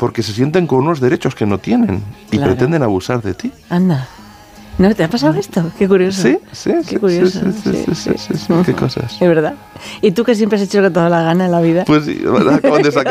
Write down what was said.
porque se sienten con unos derechos que no tienen y pretenden abusar de ti. Anda. ¿No te ha pasado esto? Qué curioso. Sí. Qué curioso. Sí. Qué cosas. Es verdad. ¿Y tú que siempre has hecho con toda la gana en la vida? Pues sí, acaban de sacar